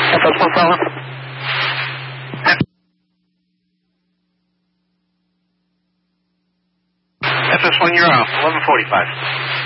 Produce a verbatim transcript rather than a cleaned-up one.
F S one solid. F S one, you're off. eleven forty-five.